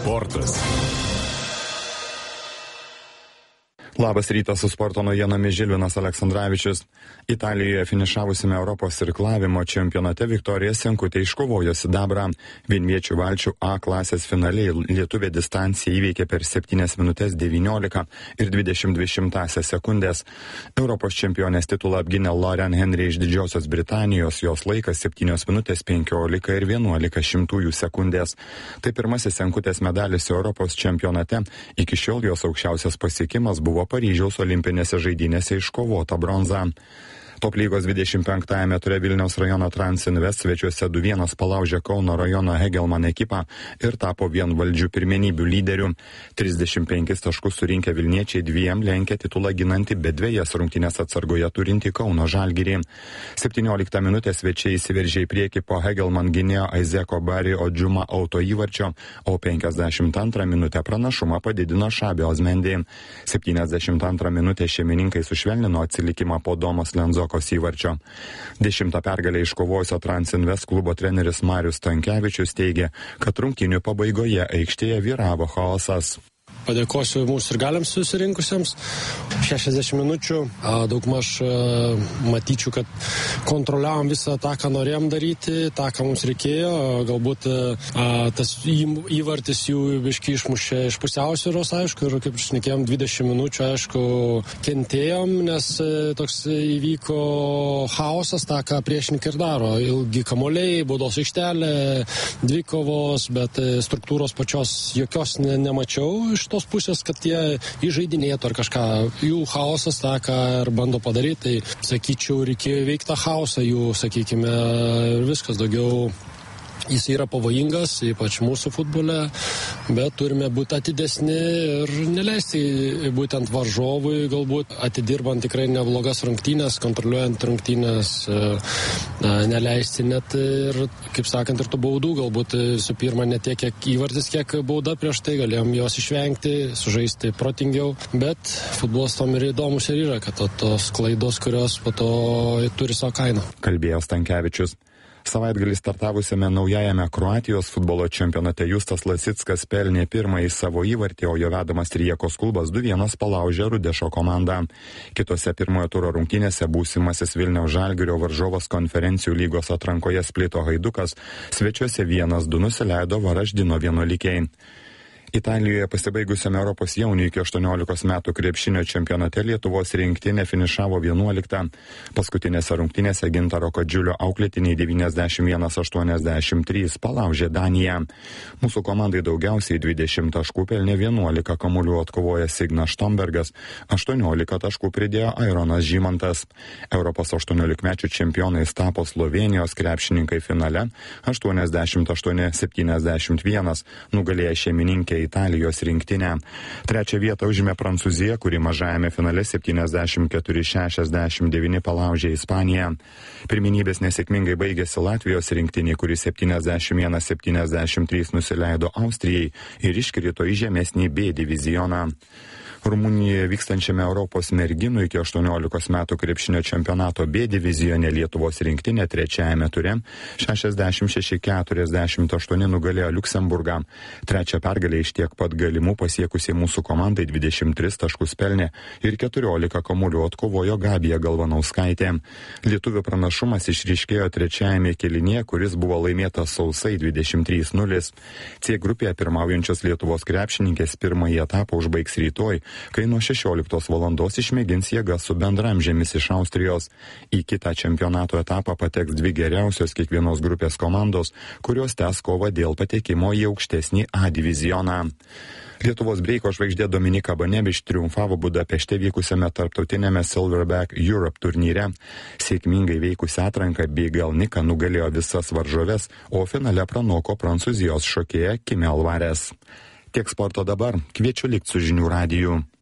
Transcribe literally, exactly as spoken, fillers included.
Sportas. Labas rytas, su sporto naujienomis Žilvinas Aleksandravičius. Italijoje finišavusiame Europos irklavimo čempionate Viktorija Senkutė iškovojo sidabrą. Vienviečių valčių A klasės finale lietuvė distanciją įveikė per septynias minutės devyniolika ir dvidešimt dvi šimtąsias sekundės. Europos čempionės titulą apgynė Lauren Henry iš Didžiosios Britanijos, jos laikas septynios minutės penkiolika ir vienuolika šimtųjų sekundės. Tai pirmasis Senkutės medalis Europos čempionate. Iki šiol jos aukščiausias pasiekimas buvo Paryžiaus olimpinėse žaidynėse iškovota bronza. Top lygos dvidešimt penktajame ture Vilniaus rajono Transinvest svečiuose du vienas palaužė Kauno rajono Hegelman ekipą ir tapo vienvaldžių pirmenybių lyderių. trisdešimt penkis taškus surinkę Vilniečiai dviem lenkė titulą ginantį, bet dvejas rungtynės atsargoje turinti Kauno Žalgirį. septynioliktą minutę svečiai įsiveržė į priekį po Hegelman gynėjo Aizeko Bari Odžiuma auto įvarčio, o penkiasdešimt antrą minutę pranašumą padidino Šabio Ozmendį. septyniasdešimt antrą minutę šeimininkai sušvelnino atsilikimą po Domos Lenzo įvarčio. Dešimtą pergalę iškovojusio Transinvest klubo treneris Marius Stankevičius teigė, kad rungtynių pabaigoje aikštėje vyravo chaosas. Padėkosiu mūsų ir galiams susirinkusiems. šešiasdešimt minučių, daugmaž matyčiau, kad kontroliavom visą tą, ką norėjom daryti, tą, ką mums reikėjo. Galbūt tas įvartis jų biškį išmušė iš pusiausvyros, aišku, ir kaip šnekėjom, dvidešimt minučių, aišku, kentėjom, nes toks įvyko chaosas, tą, ką priešininkai ir daro. Ilgi kamuoliai, baudos aikštelė, dvikovos, bet struktūros pačios jokios ne, nemačiau iš tos pusės, kad jie įžaidinėtų ar kažką. Jų chaosas tą, ką ir bando padaryti, tai sakyčiau, reikėjo veikti tą chaosą jų, sakykime, ir viskas daugiau. Jis yra pavojingas, ypač mūsų futbole, bet turime būti atidesni ir neleisti būtent varžovui, galbūt atidirbant tikrai neblogas rungtynės, kontroliuojant rungtynės, neleisti net ir, kaip sakant, ir tų baudų, galbūt su pirma ne tiek, kiek įvartis, kiek bauda prieš tai, galėjom jos išvengti, sužaisti protingiau, bet futbolas tom ir įdomus ir yra, kad tos klaidos, kurios po to turi savo kainą. Kalbėjo Stankevičius. Savaitgalį startavusiame naujajame Kroatijos futbolo čempionate Justas Lasickas pelnė pirmąjį savo įvartį, o jo vedamas Rijekos klubas du vienas palaužė Rudešo komandą. Kitose pirmojo turo rungtynėse būsimasis Vilniaus Žalgirio varžovas Konferencijų lygos atrankoje Splito Haidukas svečiuose vienas du nusileido Varaždino vienuolikiai. Italijoje pasibaigusiame Europos jaunių iki aštuoniolikos metų krepšinio čempionate Lietuvos rinktinė finišavo vienuoliktą. Paskutinėse rungtynėse Gintaro Kadžiulio auklėtiniai devyniasdešimt vienas aštuoniasdešimt trys palaužė Daniją. Mūsų komandai daugiausiai dvidešimt taškų pelnė vienuolika kamuolių atkovoja Signas Štombergas, aštuoniolika taškų pridėjo Aironas Žymantas. Europos aštuoniolikmečių čempionais tapo Slovėnijos krepšininkai finale aštuoniasdešimt aštuoni septyniasdešimt vienas nugalėję šeimininkę Italijos rinktinę. Trečią vietą užėmė Prancūzija, kuri mažajame finale septyniasdešimt keturi šešiasdešimt devyni palaužė Ispaniją. Pirmenybės nesėkmingai baigėsi Latvijos rinktinė, kuri septyniasdešimt vienas septyniasdešimt trys nusileido Austrijai ir iškrito į žemesnį B divizioną. Rumunijoje vykstančiame Europos merginų iki aštuoniolikos metų krepšinio čempionato B divizione Lietuvos rinktinė trečiajame ture šešiasdešimt šeši keturiasdešimt aštuoni nugalėjo Liuksemburgą. Trečią pergalę iš tiek pat galimų pasiekusiai mūsų komandai dvidešimt tris taškus pelnė ir keturiolika kamuolių atkovojo Gabija Galvanauskaitė. Lietuvių pranašumas išryškėjo trečiajame kėlinyje, kuris buvo laimėtas sausai dvidešimt trys nulis. C grupėje pirmaujančios Lietuvos krepšininkės pirmąjį etapą užbaigs rytoj, kai nuo šešioliktos valandos išmėgins jėgas su bendramžėmis iš Austrijos. Į kitą čempionato etapą pateks dvi geriausios kiekvienos grupės komandos, kurios tęs kovą dėl patekimo į aukštesnį A divizioną. Lietuvos breiko žvaigždė Dominika Banevič triumfavo Budapešte vykusiame tarptautinėme Silverback Europe turnyre. Sėkmingai veikusi atranką Bigal Nika nugalėjo visas varžoves, o finale pranoko Prancūzijos šokėja Kimi Alvarez. Tiek sporto dabar, kviečiu likti su žinių radiju.